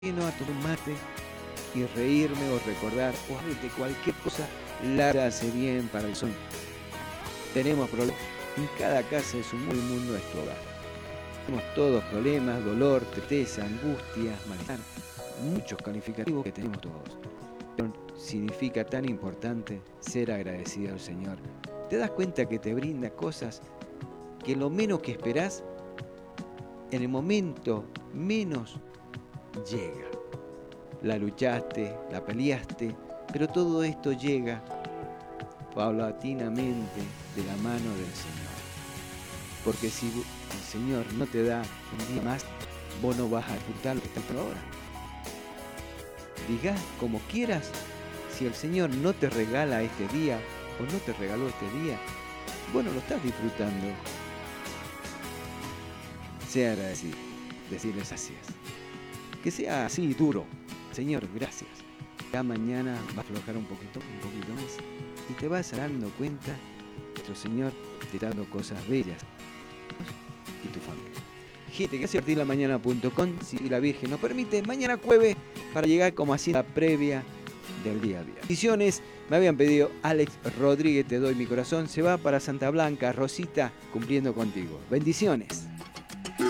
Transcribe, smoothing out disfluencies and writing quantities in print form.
a tomar un mate y reírme o recordar o hablar de cualquier cosa la hace bien para el sueño. Tenemos problemas. En cada casa es un mundo es tu hogar. Tenemos todos problemas, dolor, tristeza, angustia, malestar, muchos calificativos que tenemos todos. Pero significa tan importante ser agradecido al Señor. Te das cuenta que te brinda cosas que lo menos que esperás, en el momento menos llega. La luchaste, la peleaste, pero todo esto llega paulatinamente de la mano del Señor. Porque si el Señor no te da un día más, vos no vas a disfrutar lo que estás ahora. Digas como quieras, si el Señor no te regala este día o no te regaló este día, vos no lo estás disfrutando. Sea agradecido, decirles gracias. Que sea así duro. Señor, gracias. Ya mañana va a aflojar un poquito más. Y te vas dando cuenta que nuestro Señor te está dando cosas bellas. Y tu familia. Gente, gracias a lamañana.com. Si la Virgen nos permite, mañana jueves para llegar como así la previa del día a día. Bendiciones. Me habían pedido Alex Rodríguez, te doy mi corazón. Se va para Santa Blanca, Rosita, cumpliendo contigo. Bendiciones.